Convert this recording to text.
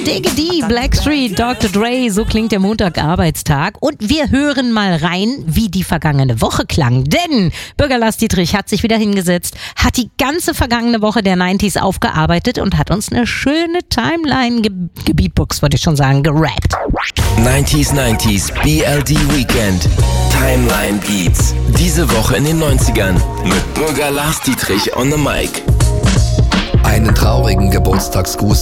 Digga D, Blackstreet, Dr. Dre, so klingt der Montag-Arbeitstag. Und wir hören mal rein, wie die vergangene Woche klang. Denn Bürger Lars Dietrich hat sich wieder hingesetzt, hat die ganze vergangene Woche der 90s aufgearbeitet und hat uns eine schöne Timeline gebeatboxt, wollte ich schon sagen, gerappt. 90s BLD Weekend. Timeline Beats. Diese Woche in den 90ern mit Bürger Lars Dietrich on the Mic. Einen traurigen Geburtstagsgruß